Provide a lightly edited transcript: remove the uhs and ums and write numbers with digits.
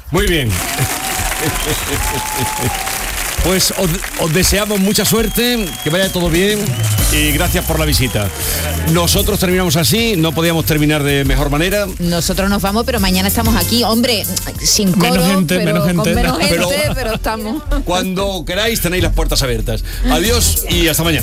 Muy bien. Pues os deseamos mucha suerte, que vaya todo bien y gracias por la visita. Nosotros terminamos así, no podíamos terminar de mejor manera. Nosotros nos vamos, pero mañana estamos aquí, hombre, sin coro, menos gente, pero estamos. Cuando queráis tenéis las puertas abiertas. Adiós y hasta mañana.